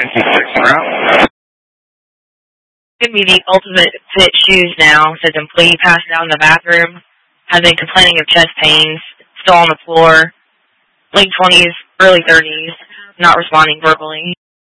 route. Could be the ultimate fit shoes now, says employee passed out in the bathroom, has been complaining of chest pains, still on the floor, late 20s, early 30s, not responding verbally.